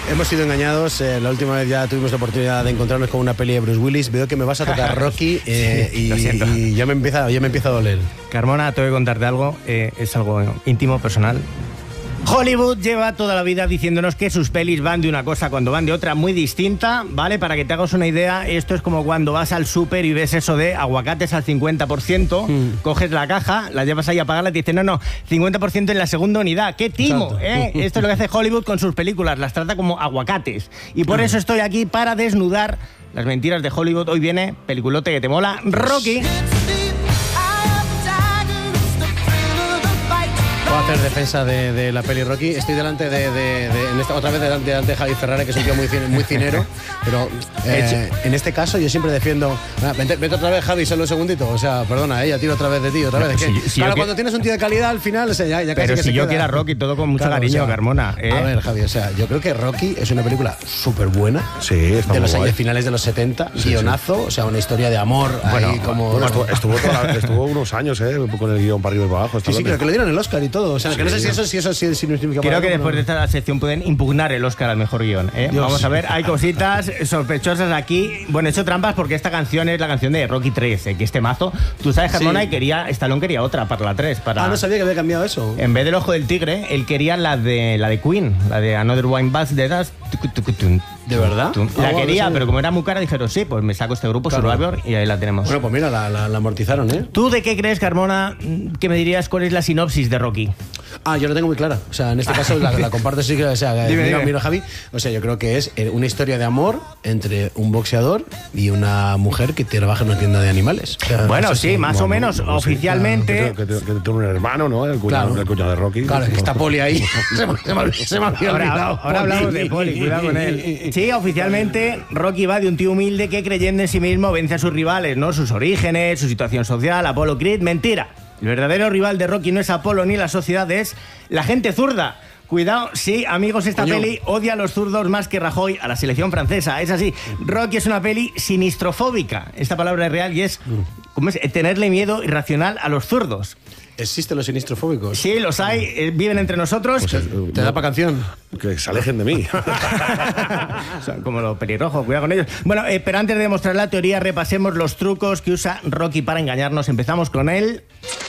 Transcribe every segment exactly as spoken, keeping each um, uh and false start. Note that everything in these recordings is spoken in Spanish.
hemos sido engañados. Eh, la última vez ya tuvimos la oportunidad de encontrarnos con una peli de Bruce Willis. Veo que me vas a tocar Rocky eh, sí, y, lo siento. y ya me empieza, ya me empieza a doler. Carmona, tengo que contarte algo. Eh, es algo íntimo, personal. Hollywood lleva toda la vida diciéndonos que sus pelis van de una cosa cuando van de otra muy distinta, ¿vale? Para que te hagas una idea, esto es como cuando vas al súper y ves eso de aguacates al cincuenta por ciento, mm. coges la caja, la llevas ahí a pagarla y te dicen, no, no, cincuenta por ciento en la segunda unidad. ¡Qué timo! ¿eh? Esto es lo que hace Hollywood con sus películas, las trata como aguacates. Y por eso estoy aquí para desnudar las mentiras de Hollywood. Hoy viene, peliculote que te mola, Rocky. Puedo hacer defensa de, de la peli Rocky. Estoy delante de, de, de en esta, otra vez delante, delante de Javi Ferrara, que es un tío muy, muy cinero, pero eh, en este caso yo siempre defiendo. Ah, vete, vete otra vez, Javi, solo un segundito. O sea, perdona, ella tiro otra vez de ti, otra vez. Es que, si, si claro, que... cuando tienes un tío de calidad al final, o sea, ya, ya casi pero que si se yo queda. quiera Rocky, todo con mucho claro, cariño, o sea, Carmona. ¿eh? A ver, Javi, o sea, yo creo que Rocky es una película súper buena. Sí, está de los muy años guay. finales de los setenta, Sí, guionazo, sí. o sea, una historia de amor. Bueno, ahí como, bueno, estuvo, estuvo, toda la, estuvo unos años, ¿eh? Con el guión para arriba y para abajo. Sí, sí, creo que le dieron el Oscar y todo. O sea, sí, que no sé si no. eso, si eso si, si significa. Creo que algo, después no. de esta sección pueden impugnar el Oscar al mejor guión. ¿eh? Vamos a ver, hay cositas sospechosas aquí. Bueno, he hecho trampas porque esta canción es la canción de Rocky tres, ¿eh? Que este mazo. Tú sabes, Carmona, Sí. y quería, Stallone quería otra para la tres. Para... Ah, no sabía que había cambiado eso. En vez del Ojo del Tigre, él quería la de la de Queen, la de Another Wine Bites the Dust. ¿De verdad? La Ah, quería, bueno, pero como era muy cara, dijeron, sí, pues me saco este grupo, Claro. Survivor, y ahí la tenemos. Bueno, pues mira, la, la, la amortizaron, ¿eh? ¿Tú de qué crees, Carmona, que me dirías cuál es la sinopsis de Rocky? Ah, yo lo tengo muy clara. O sea, en este caso la, la comparto, sí que, o sea, Dime, mira, dime. mira, Javi. O sea, yo creo que es eh, una historia de amor entre un boxeador y una mujer que trabaja en una tienda de animales. O sea, Bueno, no sé sí, si- más Bueno, o menos, bueno, sí, oficialmente... Que, que, que tiene un hermano, ¿no? El cuñado, Claro. el cuñado de Rocky. Claro, es que está Poli ahí. se me, se me, se me había Ahora, olvidado. ahora hablamos de Poli, cuidado con él. Sí, oficialmente Rocky va de un tío humilde que, creyendo en sí mismo, vence a sus rivales, ¿no? Sus orígenes, su situación social, Apollo Creed. Mentira. El verdadero rival de Rocky no es Apolo ni la sociedad, es la gente zurda. Cuidado, sí, amigos, esta Coño. peli odia a los zurdos más que Rajoy a la selección francesa. Es así. Rocky es una peli sinistrofóbica. Esta palabra es real y es, ¿cómo es? Tenerle miedo irracional a los zurdos. ¿Existen los sinistrofóbicos? Sí, los hay, eh, viven entre nosotros. Pues, eh, ¿Te da para canción? Que se alejen de mí. Son como los pelirrojos, cuidado con ellos. Bueno, eh, pero antes de demostrar la teoría, repasemos los trucos que usa Rocky para engañarnos. Empezamos con él.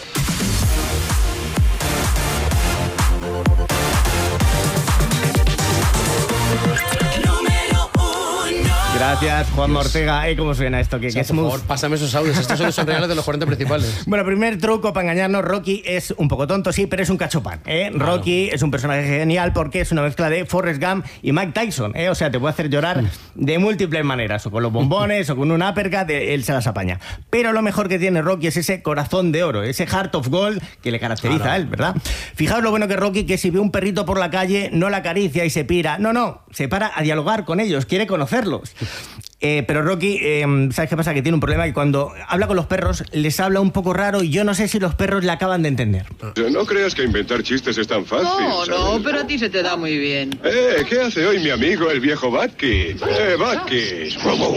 Gracias, Juan Ortega. ¿Eh? ¿Cómo suena esto? ¿Qué, O sea, qué por smooth? favor, pásame esos audios. Estos son, son reales de los cuarenta principales. Bueno, primer truco para engañarnos, Rocky es un poco tonto, sí, pero es un cachopán. ¿eh? Claro. Rocky es un personaje genial porque es una mezcla de Forrest Gump y Mike Tyson. ¿eh? O sea, te puede hacer llorar de múltiples maneras, o con los bombones, o con un uppercut, él se las apaña. Pero lo mejor que tiene Rocky es ese corazón de oro, ese heart of gold que le caracteriza Claro. a él, ¿verdad? Fijaos lo bueno que Rocky, que si ve un perrito por la calle, no la acaricia y se pira. No, no, se para a dialogar con ellos, quiere conocerlos. Eh, pero Rocky, eh, ¿sabes qué pasa? Que tiene un problema y cuando habla con los perros les habla un poco raro y yo no sé si los perros le acaban de entender. No creas que inventar chistes es tan fácil. No, no, ¿sabes? pero a ti se te da muy bien. Eh, ¿qué hace hoy mi amigo el viejo Batkins? Eh, Batkins. Oh,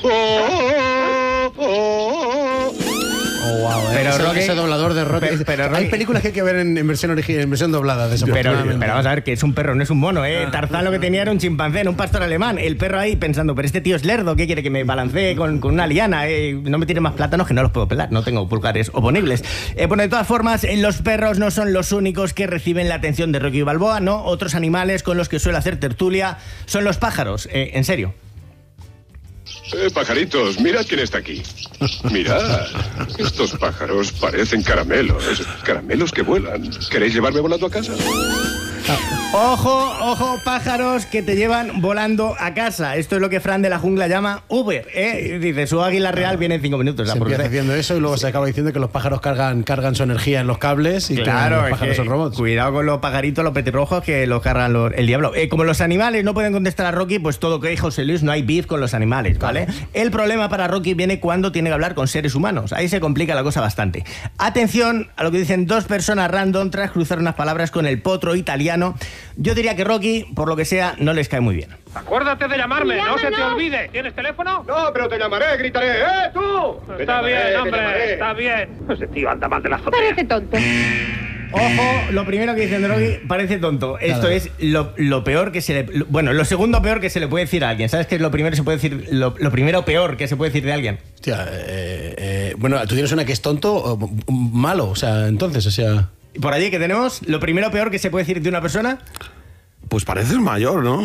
oh, oh, oh. Oh, wow, eh. Pero ese, Rocky- ese doblador de Rocky. Pero- pero Hay Rocky- películas que hay que ver en, en versión original, en versión doblada, Pero, desafortunadamente. pero vamos a ver que es un perro, no es un mono, ¿eh? Tarzán lo que tenía era un chimpancé, no un pastor alemán. El perro ahí pensando, pero este tío es lerdo, ¿qué quiere? Que me balancee con, con una liana, eh? No me tire más plátanos que no los puedo pelar, no tengo pulgares oponibles. Eh, bueno, de todas formas, eh, los perros no son los únicos que reciben la atención de Rocky Balboa, ¿no? Otros animales con los que suele hacer tertulia son los pájaros, eh, en serio. Eh, pajaritos, mirad quién está aquí. Mirad, estos pájaros parecen caramelos. Caramelos que vuelan. ¿Queréis llevarme volando a casa? Ojo, ojo, pájaros que te llevan volando a casa. Esto es lo que Fran de la Jungla llama Uber, ¿eh? Dice, su águila real viene en cinco minutos. Se la por empieza usted. haciendo eso y luego se acaba diciendo que los pájaros cargan, cargan su energía en los cables y que Claro, los es pájaros que son robots. cuidado con los pajaritos, los petirrojos que los cargan los- el diablo. Eh, como los animales no pueden contestar a Rocky, pues todo que José Luis, no hay beef con los animales, ¿vale? El problema para Rocky viene cuando tiene que hablar con seres humanos. Ahí se complica la cosa bastante. Atención a lo que dicen dos personas random tras cruzar unas palabras con el potro italiano. Yo diría que Rocky, por lo que sea, no les cae muy bien. Acuérdate de llamarme, no se te olvide. ¿Tienes teléfono? No, pero te llamaré, gritaré. ¡Eh, tú! Te Está llamaré, bien, te hombre, llamaré. está bien. Ese tío anda mal de la azotea. Parece tonto. Ojo, lo primero que dicen de Rocky parece tonto. Esto Claro. es lo, lo peor que se le... lo- bueno, lo segundo peor que se le puede decir a alguien. ¿Sabes qué es lo primero que se puede decir? Lo, lo primero peor que se puede decir de alguien. Hostia, eh, eh, bueno, ¿tú tienes una que es tonto o malo? O sea, entonces, o sea... Y por allí que tenemos, lo primero peor que se puede decir de una persona... Pues pareces mayor, ¿no?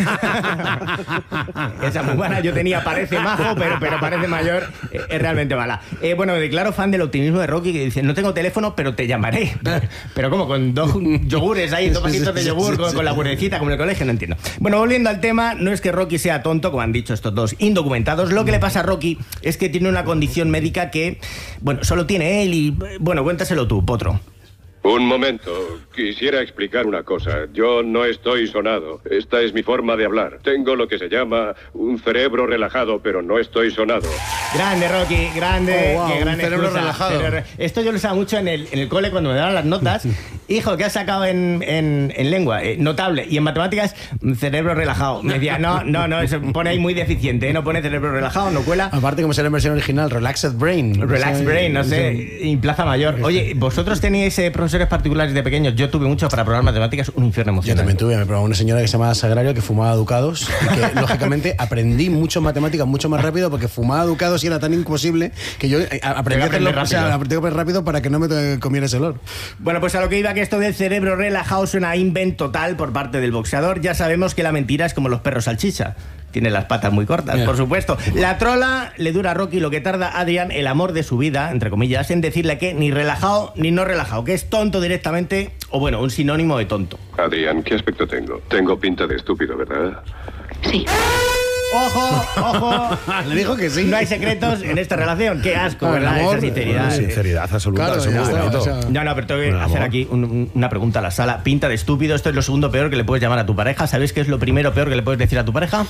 Esa muy buena, yo tenía parece majo, pero, pero parece mayor, eh, es realmente mala. Eh, bueno, me declaro fan del optimismo de Rocky, que dice, no tengo teléfono, pero te llamaré. Pero como con dos yogures ahí, dos vasitos de yogur con, con la burecita, como en el colegio, no entiendo. Bueno, volviendo al tema, no es que Rocky sea tonto, como han dicho estos dos indocumentados. Lo que le pasa a Rocky es que tiene una condición médica que, bueno, solo tiene él y, bueno, cuéntaselo tú, Potro. Un momento. Quisiera explicar una cosa. Yo no estoy sonado. Esta es mi forma de hablar. Tengo lo que se llama un cerebro relajado, pero no estoy sonado. Grande, Rocky, grande. Oh, wow, qué gran un cerebro excusa. relajado. Pero esto yo lo usaba mucho en el, en el cole cuando me daban las notas. Hijo, ¿qué has sacado en, en, en lengua? Eh, notable. Y en matemáticas, cerebro relajado. Me decía, no, no, no, eso pone ahí muy deficiente. ¿eh? No pone cerebro relajado, no cuela. Aparte, como será en versión original, Relaxed Brain. Relax O sea, Brain, no o sea, sé, y Plaza Mayor. Oye, ¿vosotros teníais eh, profesores particulares de pequeños? Yo tuve mucho para probar matemáticas, un infierno Yo emocional. también tuve, me probaba una señora que se llamaba Sagrario que fumaba Ducados y que, lógicamente, aprendí mucho matemáticas mucho más rápido porque fumaba Ducados y era tan imposible que yo eh, aprendí a aprender hacerlo o sea, rápido. aprendí a aprender rápido para que no me eh, comiera ese olor. Bueno, pues a lo que iba, que esto del cerebro relajado suena a invento total por parte del boxeador. Ya sabemos que la mentira es como los perros salchicha. Tiene las patas muy cortas, Yeah. por supuesto. La trola le dura a Rocky lo que tarda a Adrian, el amor de su vida, entre comillas, en decirle que ni relajado ni no relajado, que es tonto directamente, o bueno, un sinónimo de tonto. Adrián, ¿qué aspecto tengo? Tengo pinta de estúpido, ¿verdad? Sí. ¡Ojo, ojo! Le dijo que sí. No hay secretos en esta relación. Qué asco, Ah, el ¿verdad? amor, Esa sinceridad. Bueno, sinceridad absoluta, Claro, eso es ya muy está, bonito. o sea, No, no, pero tengo que Buen hacer amor. aquí un- un- una pregunta a la sala. Pinta de estúpido, esto es lo segundo peor que le puedes llamar a tu pareja. ¿Sabéis qué es lo primero peor que le puedes decir a tu pareja?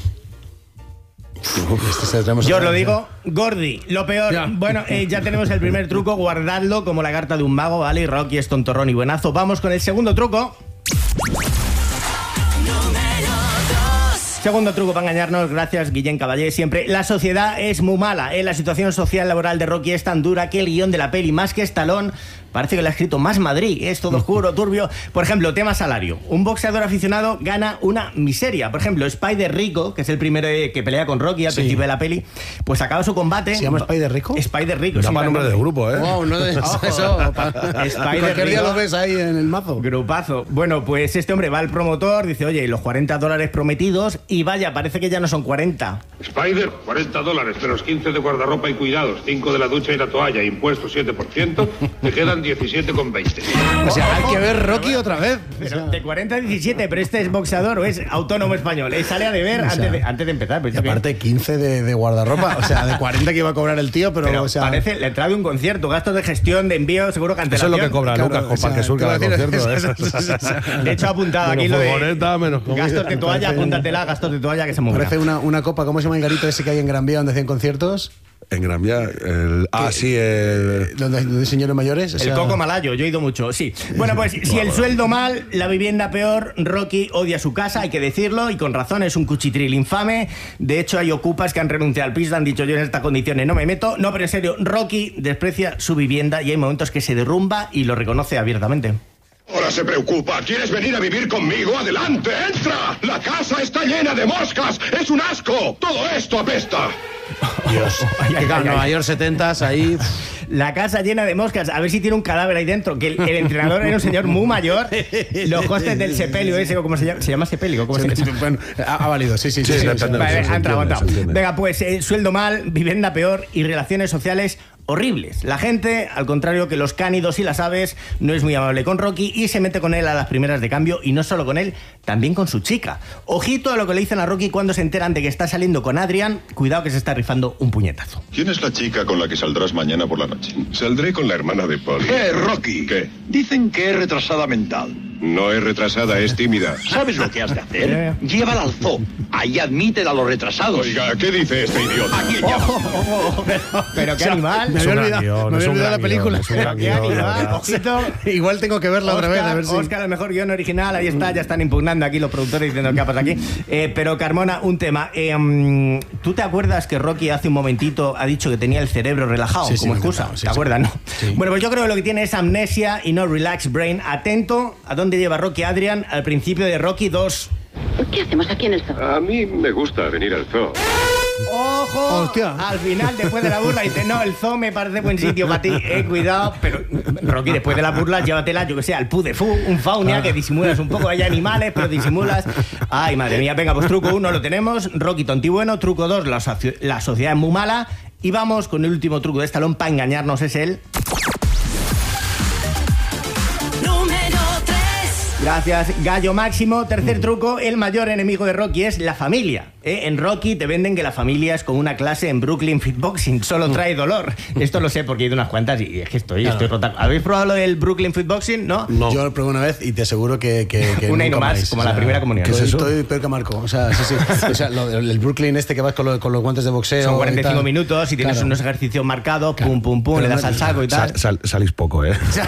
Este se- tenemos- Yo os lo digo, Gordi, lo peor. Ya. Bueno, eh, ya tenemos el primer truco, guardadlo como la carta de un mago, ¿vale? Y Rocky es tontorrón y buenazo. Vamos con el segundo truco. Segundo truco para engañarnos, gracias Guillén Caballé, siempre. La sociedad es muy mala, ¿eh? La situación social laboral de Rocky es tan dura que el guión de la peli, más que Stallone, parece que lo ha escrito más Madrid. Es todo oscuro, turbio. Por ejemplo, tema salario. Un boxeador aficionado gana una miseria. Por ejemplo, Spider Rico, que es el primero eh, que pelea con Rocky al Sí. principio de la peli, pues acaba su combate. ¿Se llama Spider Rico? Spider Rico. Llama nombre del grupo, ¿eh? Wow, no de Ojo. eso. pa- Spider Cualquier día Rico. lo ves ahí en el mazo. Grupazo. Bueno, pues este hombre va al promotor, dice, oye, los cuarenta dólares prometidos, y vaya, parece que ya no son cuarenta. Spider, cuarenta dólares, menos quince de guardarropa y cuidados, cinco de la ducha y la toalla, impuestos siete por ciento, te quedan diecisiete con veinte. O sea, hay que ver Rocky otra vez. Pero de cuarenta a diecisiete, pero este es boxeador o es autónomo español. Eh, sale a deber O sea, antes, de, antes de empezar. Pero Y esto que- aparte quince de, de guardarropa, o sea, de cuarenta que iba a cobrar el tío, pero, pero o sea, parece la entrada de un concierto, gastos de gestión, de envío, seguro que Eso es antelación. lo que cobra Claro, Lucas con o sea, Parque Sur te iba cada a decir- concierto. ¿eh? De hecho, ha apuntado aquí Menos lo de furgoneta, menos comida. gastos de toalla, Parece- apúntatela, gastos de toalla, que se mueve. parece una, una copa, ¿cómo se llama el garito ese que hay en Gran Vía donde hacían conciertos? En Gran Vía, el, ah, sí, el, Donde, donde hay señores mayores. o El sea, coco malayo, yo he ido mucho, sí. Bueno, pues si el sueldo mal, la vivienda peor, Rocky odia su casa, hay que decirlo, y con razón, es un cuchitril infame. De hecho, hay ocupas que han renunciado al piso, han dicho yo en estas condiciones no me meto. No, pero en serio, Rocky desprecia su vivienda y hay momentos que se derrumba y lo reconoce abiertamente. Ahora se preocupa. ¿Quieres venir a vivir conmigo? ¡Adelante! ¡Entra! ¡La casa está llena de moscas! ¡Es un asco! ¡Todo esto apesta! Dios. Ay, ay, Claro, ay, ay. Nueva York setentas, ahí. La casa llena de moscas, a ver si tiene un cadáver ahí dentro, que el, el entrenador era un señor muy mayor. Los costes del sepelio ese, o ¿cómo se llama? ¿Se llama sepelio? ¿Cómo se llama? Bueno, ha, ha valido, sí, sí, sí. Sí, sí, depende. sí. Vale, se ha entrado, ha entiende, entrado. se entiende. Venga, pues eh, sueldo mal, vivienda peor y relaciones sociales horribles. La gente, al contrario que los cánidos y las aves, no es muy amable con Rocky y se mete con él a las primeras de cambio, y no solo con él, también con su chica. Ojito a lo que le dicen a Rocky cuando se enteran de que está saliendo con Adrian. Cuidado que se está rifando un puñetazo. ¿Quién es la chica con la que saldrás mañana por la noche? Saldré con la hermana de Polly. ¡Eh, Rocky! ¿Qué? Dicen que es retrasada mental. No es retrasada, es tímida. ¿Sabes lo que has de hacer? Llévala al zoo. Ahí admiten a los retrasados. Oiga, ¿qué dice este idiota? Aquí llama. Oh, oh, oh, pero, pero qué animal. Me había olvidado, me había olvidado la película. Pero qué animal, ojito. Igual tengo que verla otra vez, a ver si... Oscar, el mejor guión original, ahí está, ya están impugnando aquí los productores diciendo qué pasa aquí. Eh, pero Carmona, un tema. Eh, um, ¿Tú te acuerdas que Rocky hace un momentito ha dicho que tenía el cerebro relajado Sí, sí, como me excusa? encantaba, sí, ¿Te sí. acuerdas, no? Sí. Bueno, pues yo creo que lo que tiene es amnesia y no relax brain. Atento a dónde lleva Rocky Adrian al principio de Rocky dos. ¿Qué hacemos aquí en el zoo? A mí me gusta venir al zoo. ¡Ojo! Hostia. Al final, después de la burla, dice, no, el zoo me parece buen sitio para ti. Eh, cuidado. Pero, Rocky, después de la burla, llévatela, yo que sé, al Pu de Fu, un faunia, que disimulas un poco. Hay animales, pero disimulas. Ay, madre mía. Venga, pues truco uno lo tenemos. Rocky tontibueno. Truco dos, la, soci- la sociedad es muy mala. Y vamos con el último truco de Stallone para engañarnos, es el... Gracias, Gallo Máximo. Tercer truco, el mayor enemigo de Rocky es la familia. ¿eh? En Rocky te venden que la familia es como una clase en Brooklyn Fitboxing, solo trae dolor. Esto lo sé porque he ido unas cuantas y es que estoy, Claro. estoy rota. ¿Habéis probado lo del Brooklyn Fitboxing? ¿No? No. Yo lo probé una vez y te aseguro que, que, que Una y no nunca más, como la primera comunión. Que ¿Qué es eso? estoy peor que Marco. O sea, sí, sí. O sea, lo- el Brooklyn este que vas con, lo- con los guantes de boxeo. Son y cuarenta y cinco tal. minutos y tienes Claro. unos ejercicios marcados, pum, pum, pum, Pero le das no- al saco y tal. Sal- sal- salís poco, ¿eh? Yo-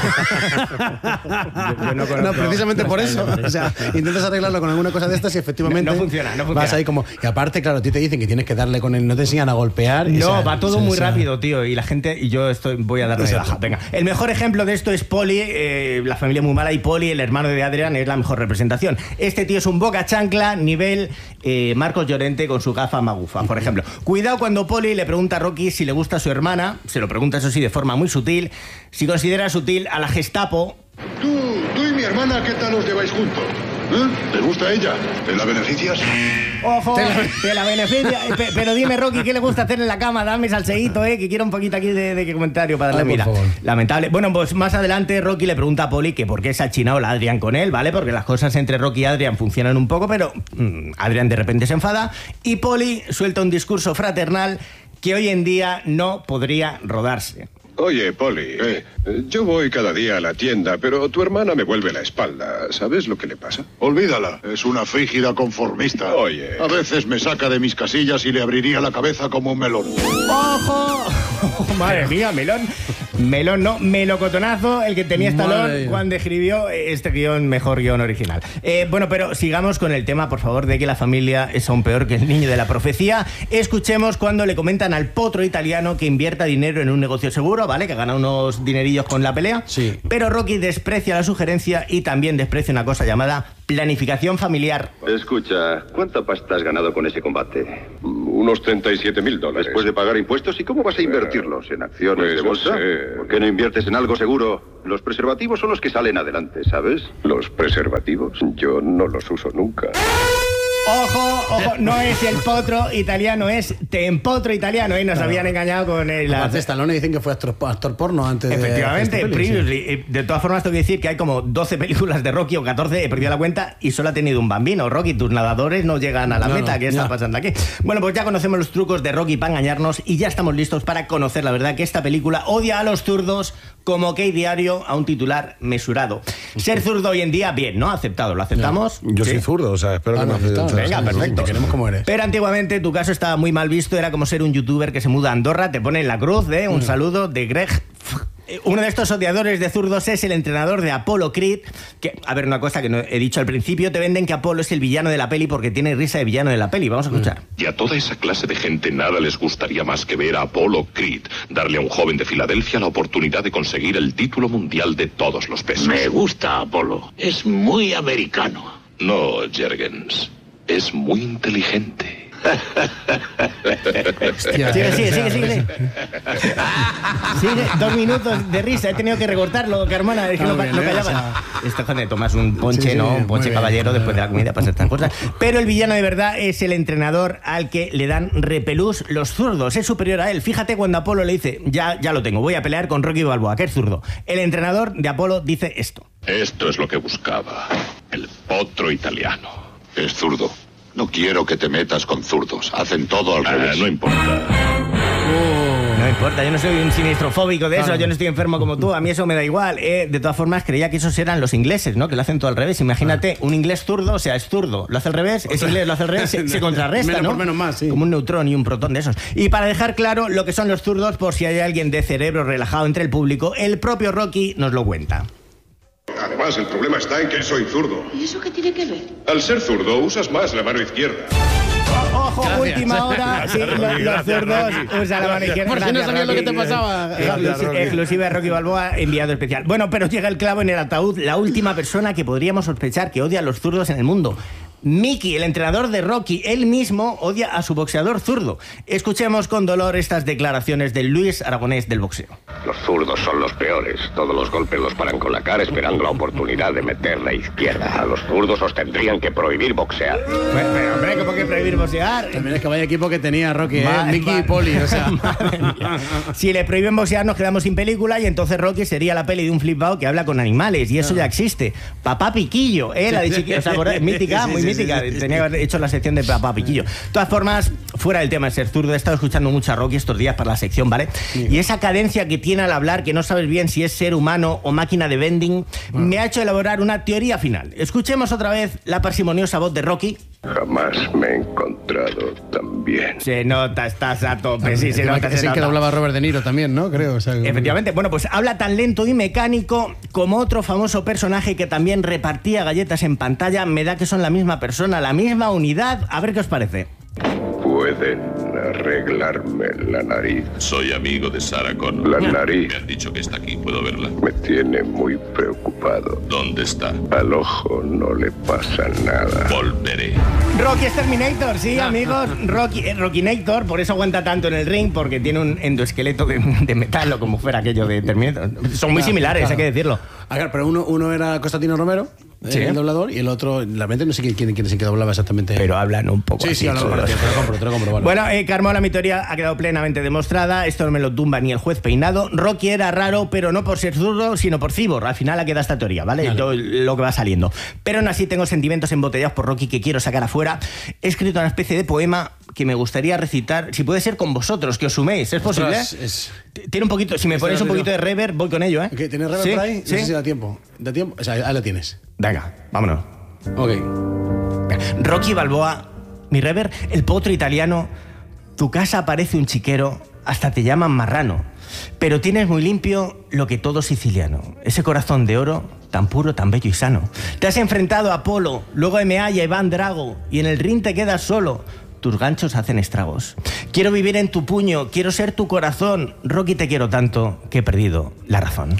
yo no conozco- No, precisamente por eso. O sea, intentas arreglarlo con alguna cosa de estas y efectivamente. No- no funciona, no funciona. Vas ahí como. Y aparte, claro, a ti te dicen que tienes que darle con él, no te enseñan a golpear. y No, esa- va todo esa- muy esa- rápido, tío. Y la gente, y yo estoy, voy a darle de Exacto. baja. Venga, el mejor ejemplo de esto es Poli, eh, la familia muy mala, y Poli, el hermano de Adrian, es la mejor representación. Este tío es un boca chancla, nivel eh, Marcos Llorente con su gafa magufa, por ejemplo. Cuidado cuando Poli le pregunta a Rocky si le gusta a su hermana, se lo pregunta, eso sí, de forma muy sutil. Si considera sutil a la Gestapo. Tú, tú y mi hermana, ¿qué tal os lleváis juntos? ¿Eh? ¿Te gusta ella? ¿Te la beneficias? Ojo, te la beneficia. Eh, pe- Pero dime, Rocky, ¿qué le gusta hacer en la cama? Dame salseíto, eh, que quiero un poquito aquí de, de comentario para darle Ay, por mira. favor. Lamentable. Bueno, pues más adelante Rocky le pregunta a Poli que por qué se ha chinado la Adrian con él, ¿vale? Porque las cosas entre Rocky y Adrian funcionan un poco, pero mm, Adrian de repente se enfada y Poli suelta un discurso fraternal que hoy en día no podría rodarse. Oye, Polly, eh, yo voy cada día a la tienda, pero tu hermana me vuelve la espalda. ¿Sabes lo que le pasa? Olvídala, es una frígida conformista. Oye. A veces me saca de mis casillas y le abriría la cabeza como un melón. ¡Ojo! Madre mía, melón. Melón no, melocotonazo, el que tenía Madre Stallone mía. cuando escribió este guión, mejor guión original. Eh, bueno, pero sigamos con el tema, por favor, de que la familia es aún peor que el niño de la profecía. Escuchemos cuando le comentan al potro italiano que invierta dinero en un negocio seguro, ¿vale? Que gana unos dinerillos con la pelea. Sí. Pero Rocky desprecia la sugerencia y también desprecia una cosa llamada planificación familiar. Escucha, ¿cuánta pasta has ganado con ese combate? Unos treinta y siete mil dólares. Después de pagar impuestos, ¿y cómo vas a invertirlos? ¿En acciones Pues de no bolsa? sé. ¿Por qué no inviertes en algo seguro? Los preservativos son los que salen adelante, ¿sabes? ¿Los preservativos? Yo no los uso nunca. Ojo, ojo, no es el potro italiano, es tempotro italiano. Y nos Claro. habían engañado con el... Aparte, Stallone dicen que fue actor, actor porno antes de. Efectivamente, de esta peli, sí. previously. Eh, De todas formas, tengo que decir que hay como doce películas de Rocky o catorce, he perdido la cuenta y solo ha tenido un bambino. Rocky, tus nadadores no llegan a la No, meta. no, ¿Qué está ya. pasando aquí? Bueno, pues ya conocemos los trucos de Rocky para engañarnos y ya estamos listos para conocer la verdad que esta película odia a los zurdos como que hay diario a un titular mesurado. Ser zurdo hoy en día, bien, ¿no? Aceptado, ¿lo aceptamos? Yo ¿Sí? soy zurdo, o sea, espero Ah, que no, me está, acepten. Venga, perfecto. Te queremos como eres. Pero antiguamente tu caso estaba muy mal visto, era como ser un youtuber que se muda a Andorra, te pone en la cruz, ¿eh? Un saludo de Greg. Uno de estos odiadores de zurdos es el entrenador de Apollo Creed, que, a ver, una cosa que no he dicho al principio, te venden que Apollo es el villano de la peli porque tiene risa de villano de la peli. Vamos a escuchar. Y a toda esa clase de gente nada les gustaría más que ver a Apollo Creed darle a un joven de Filadelfia la oportunidad de conseguir el título mundial de todos los pesos. Me gusta Apolo. Es muy americano. No, Jergens. Es muy inteligente. Hostia. Sigue, sigue, sigue, sigue. Sigue, Sigue, dos minutos de risa, he tenido que recortarlo, Carmona, es que Ah, no, bien, no eh, callaba. o sea- Esto es cuando tomas un ponche, Sí, sí, ¿no? muy Un ponche bien. caballero después de la comida para estas cosas. Pero el villano de verdad es el entrenador al que le dan repelús los zurdos, es superior a él. Fíjate cuando Apolo le dice, ya, ya lo tengo, voy a pelear con Rocky Balboa, que es zurdo. El entrenador de Apolo dice esto. Esto es lo que buscaba. El potro italiano. Es zurdo. No quiero que te metas con zurdos. Hacen todo al Ah, revés. no importa. No me importa, yo no soy un sinistrofóbico de eso, claro. Yo no estoy enfermo como tú, a mí eso me da igual. Eh, de todas formas, creía que esos eran los ingleses, ¿no? Que lo hacen todo al revés. Imagínate, un inglés zurdo, o sea, es zurdo, lo hace al revés, es inglés, lo hace al revés, se, se contrarresta, menos ¿no? por menos más, sí. Como un neutrón y un protón de esos. Y para dejar claro lo que son los zurdos, por si hay alguien de cerebro relajado entre el público, el propio Rocky nos lo cuenta. Además, el problema está en que soy zurdo. ¿Y eso qué tiene que ver? Al ser zurdo, usas más la mano izquierda. Ojo, gracias. Última hora. Sí, los, los zurdos usan la mano izquierda. Por si no sabías lo que te pasaba. Exclusiva, exclusiva de Rocky Balboa, enviado especial. Bueno, pero llega el clavo en el ataúd. La última persona que podríamos sospechar que odia a los zurdos en el mundo. Mickey, el entrenador de Rocky, él mismo odia a su boxeador zurdo. Escuchemos con dolor estas declaraciones de Luis Aragonés del boxeo. Los zurdos son los peores. Todos los golpes los paran con la cara esperando la oportunidad de meter la izquierda. A los zurdos os tendrían que prohibir boxear. Pero, pero hombre, ¿cómo que prohibir boxear? También es que vaya equipo que tenía Rocky, ¿eh? Mickey y Poli, o sea. Si le prohíben boxear nos quedamos sin película y entonces Rocky sería la peli de un flipado que habla con animales y eso ya existe. Papá Piquillo, ¿eh? La de chiquillo, o sea, es mítica, muy mítica. Sí, sí, tenía que haber hecho la sección de Papá Piquillo. De todas formas, fuera del tema de ser zurdo, he estado escuchando mucho a Rocky estos días para la sección, ¿vale? Sí. Y esa cadencia que tiene al hablar, que no sabes bien si es ser humano o máquina de vending, bueno, me ha hecho elaborar una teoría final. Escuchemos otra vez la parsimoniosa voz de Rocky. Jamás me he encontrado tan bien. Se nota, estás a tope, sí, se nota. Es el que hablaba Robert De Niro también, ¿no? Creo. O sea, efectivamente. Bueno, pues habla tan lento y mecánico como otro famoso personaje que también repartía galletas en pantalla. Me da que son la misma persona, la misma unidad. A ver qué os parece. Pueden arreglarme la nariz. Soy amigo de Sarah Connor. La nariz. Me han dicho que está aquí, ¿puedo verla? Me tiene muy preocupado. ¿Dónde está? Al ojo no le pasa nada. Volveré. Rocky es Terminator, sí, amigos. Rocky, eh, Rockinator, por eso aguanta tanto en el ring, porque tiene un endoesqueleto de, de metal o como fuera aquello de Terminator. Son muy similares, claro. Hay que decirlo. A ver, pero uno, uno era Constantino Romero, sí, el doblador, y el otro, la mente no sé quién, quién, quién es el que doblaba exactamente. Pero hablan un poco sí, así. Sí, sí, te lo compro, te lo compro. Vale. Bueno, eh, Carmona, mi teoría ha quedado plenamente demostrada. Esto no me lo tumba ni el juez peinado. Rocky era raro, pero no por ser zurdo, sino por cibor. Al final ha quedado esta teoría, ¿vale? Vale. Yo, lo que va saliendo. Pero aún así tengo sentimientos embotellados por Rocky que quiero sacar afuera. He escrito una especie de poema que me gustaría recitar, si puede ser con vosotros, que os suméis. ¿Es posible? Ostras, es... Tiene un poquito, si me ponéis un poquito de reverb, voy con ello, ¿eh? Okay, ¿tienes reverb ¿Sí? por ahí? ¿Sí? No sé si da tiempo. ¿Da tiempo? O sea, ahí lo tienes. Venga, vámonos. Ok. Rocky Balboa, mi rever, el potro italiano, tu casa parece un chiquero, hasta te llaman marrano, pero tienes muy limpio lo que todo siciliano, ese corazón de oro, tan puro, tan bello y sano. Te has enfrentado a Apolo, luego a M A y a Iván Drago, y en el ring te quedas solo. Tus ganchos hacen estragos. Quiero vivir en tu puño, quiero ser tu corazón. Rocky, te quiero tanto que he perdido la razón.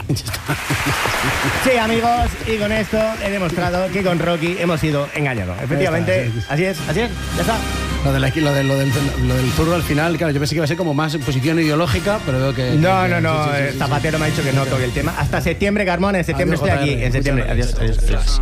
Sí, amigos, y con esto he demostrado que con Rocky hemos sido engañados. Efectivamente, así es, así es, ya está. Lo, de la, lo, de, lo, del, lo del zurdo al final, claro, yo pensé que iba a ser como más posición ideológica, pero veo que... No, que, no, no, sí, sí, sí, Zapatero sí, me ha dicho que no toque el tema. Hasta septiembre, Carmona, en septiembre adiós, estoy aquí. En septiembre, adiós, adiós, adiós.